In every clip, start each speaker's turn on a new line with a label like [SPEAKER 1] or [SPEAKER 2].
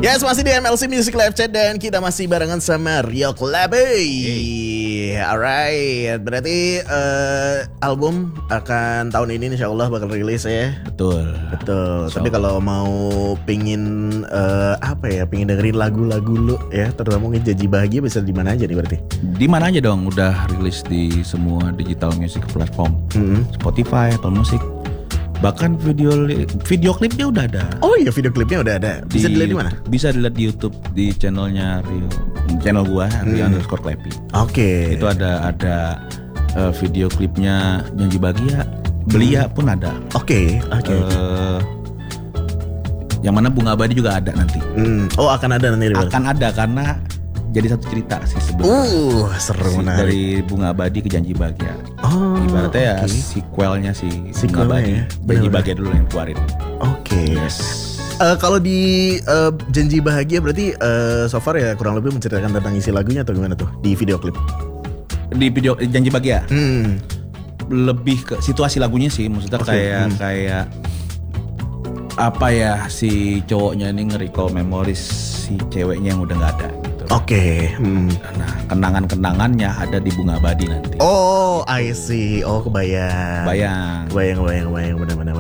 [SPEAKER 1] Yes, masih di MLC Music Live Chat dan kita masih barengan sama Rio Klepi. Alright, berarti album akan tahun ini insya Allah bakal rilis ya.
[SPEAKER 2] Betul.
[SPEAKER 1] Tapi kalau mau pingin pingin dengerin lagu-lagu lu ya, terutama mungkin Janji Bahagia, bisa di mana aja nih berarti?
[SPEAKER 2] Di mana aja dong, udah rilis di semua digital music platform, Spotify, Apple Music. Bahkan video klipnya udah ada.
[SPEAKER 1] Oh iya, video klipnya udah ada. Bisa dilihat di mana?
[SPEAKER 2] Bisa dilihat di YouTube, di channelnya channel gua Rio_Klepi.
[SPEAKER 1] Oke.
[SPEAKER 2] Itu ada video klipnya Janji Bahagia, Belia pun ada.
[SPEAKER 1] Oke.
[SPEAKER 2] Yang mana Bunga Abadi juga ada nanti.
[SPEAKER 1] Oh, akan ada nanti.
[SPEAKER 2] Akan ada karena jadi satu cerita sih sebenarnya.
[SPEAKER 1] Seru menarik.
[SPEAKER 2] Dari Bunga Abadi ke Janji Bahagia. Ibaratnya ya sequelnya si Bunga Abadi.
[SPEAKER 1] Ya.
[SPEAKER 2] Janji Bahagia dulu yang keluarin.
[SPEAKER 1] Yes. Kalau di Janji Bahagia berarti so far ya kurang lebih menceritakan tentang isi lagunya atau gimana tuh di video klip?
[SPEAKER 2] Di video Janji Bahagia. Lebih ke situasi lagunya sih, maksudnya kayak apa ya, si cowoknya ini nge-recall memories si ceweknya yang udah nggak ada gitu. Nah, kenangan-kenangannya ada di Bunga Abadi nanti.
[SPEAKER 1] Oh, I see. Oh, kebayang. Bayang. Benar.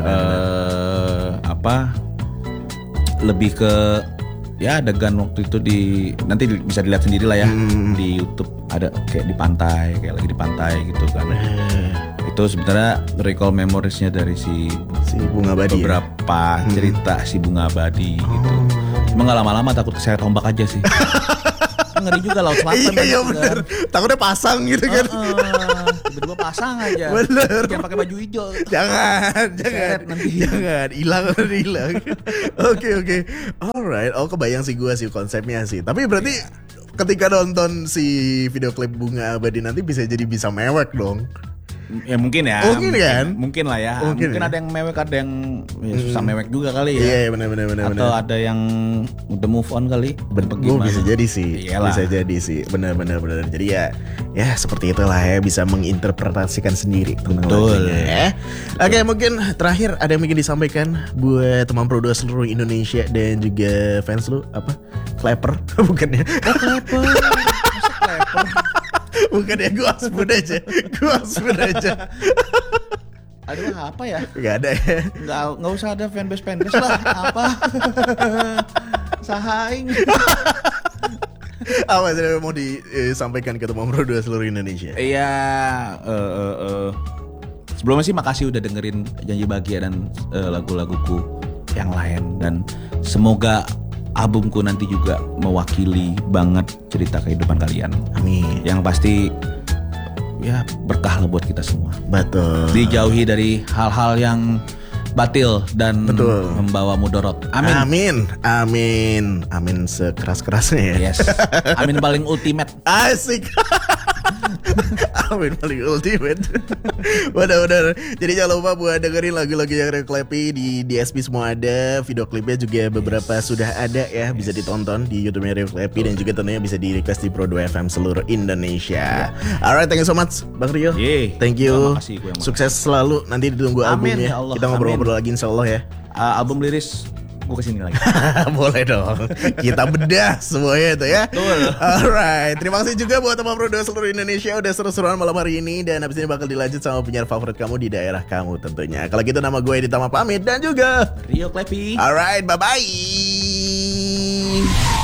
[SPEAKER 2] Lebih ke ya adegan waktu itu nanti bisa dilihat sendiri lah ya di YouTube, ada kayak lagi di pantai gitu kan. Itu sebenarnya recall memoriesnya dari si
[SPEAKER 1] Bunga Abadi.
[SPEAKER 2] Beberapa cerita si Bunga Abadi gitu. Cuma nggak lama-lama takut keseret ombak aja sih. Ngeri juga Laut Selatan.
[SPEAKER 1] Iya bener. Takutnya pasang gitu kan.
[SPEAKER 2] Tiba-tiba pasang aja.
[SPEAKER 1] Bener.
[SPEAKER 2] Jangan pakai baju hijau.
[SPEAKER 1] Jangan.
[SPEAKER 2] Nanti.
[SPEAKER 1] Jangan. Hilang. Oke. Alright. Oh, kebayang sih gue sih konsepnya sih. Tapi berarti ketika nonton si video klip Bunga Abadi nanti bisa mewek dong.
[SPEAKER 2] Ya mungkin ya.
[SPEAKER 1] Mungkin kan?
[SPEAKER 2] Mungkin lah ya. Mungkin
[SPEAKER 1] ya?
[SPEAKER 2] ada yang mewek, ada yang susah mewek juga kali ya.
[SPEAKER 1] Iya, benar.
[SPEAKER 2] Atau ada yang udah move on kali.
[SPEAKER 1] Bisa jadi sih.
[SPEAKER 2] Iyalah.
[SPEAKER 1] Bisa jadi sih. Benar. Jadi ya seperti itulah ya, bisa menginterpretasikan sendiri tentang lagunya ya. Oke, mungkin terakhir ada yang ingin disampaikan buat teman produser seluruh Indonesia dan juga fans lu apa? Clapper bukan ya?
[SPEAKER 2] Clapper. Masa Clapper?
[SPEAKER 1] Bukan ya, gue asbun aja.
[SPEAKER 2] Aduh, apa ya?
[SPEAKER 1] Gak ada ya.
[SPEAKER 2] Nggak usah ada fanbase lah. Apa? Sahaing.
[SPEAKER 1] Apa sih mau disampaikan ke teman produser seluruh Indonesia?
[SPEAKER 2] Iya. Sebelumnya sih makasih udah dengerin Janji Bahagia dan lagu-laguku yang lain, dan semoga albumku nanti juga mewakili banget cerita kehidupan kalian.
[SPEAKER 1] Amin.
[SPEAKER 2] Yang pasti ya berkah lah buat kita semua.
[SPEAKER 1] Betul.
[SPEAKER 2] Dijauhi dari hal-hal yang batil dan membawa mudorot. Amin. Amin
[SPEAKER 1] sekeras-kerasnya ya.
[SPEAKER 2] Yes. Amin paling ultimate.
[SPEAKER 1] Asik. Amin paling ultimate. Benar. Jadi jangan lupa buat dengerin lagu-lagu yang Rio Klepi di DSP semua ada. Video klipnya juga beberapa sudah ada ya, bisa ditonton di YouTube Rio Klepi dan juga tentunya bisa di request di Pro 2 FM seluruh Indonesia. Alright, thank you so much Bang Rio. Thank you. Sukses selalu, nanti ditunggu albumnya.
[SPEAKER 2] Ya Allah.
[SPEAKER 1] Kita ngobrol-ngobrol lagi insya Allah ya.
[SPEAKER 2] Album liris gue kesini lagi.
[SPEAKER 1] Boleh dong. Kita bedah semuanya itu ya. Alright. Terima kasih juga buat teman produser seluruh Indonesia udah seru-seruan malam hari ini. Dan habis ini bakal dilanjut sama penyiar favorit kamu di daerah kamu tentunya. Kalau gitu nama gue Ditama pamit dan juga
[SPEAKER 2] Rio Klepi.
[SPEAKER 1] Alright, bye-bye.